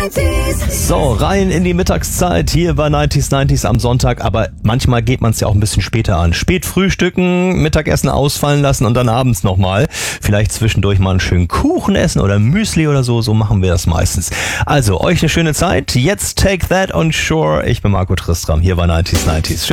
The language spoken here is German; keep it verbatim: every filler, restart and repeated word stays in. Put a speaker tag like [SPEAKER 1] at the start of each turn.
[SPEAKER 1] So, rein in die Mittagszeit hier bei neunzig neunzig am Sonntag, aber manchmal geht man es ja auch ein bisschen später an. Spät frühstücken, Mittagessen ausfallen lassen und dann abends nochmal. Vielleicht zwischendurch mal einen schönen Kuchen essen oder Müsli oder so, so machen wir das meistens. Also, euch eine schöne Zeit. Jetzt Take That on Shore. Ich bin Marco Tristram, hier bei neunzig neunzig. Schön.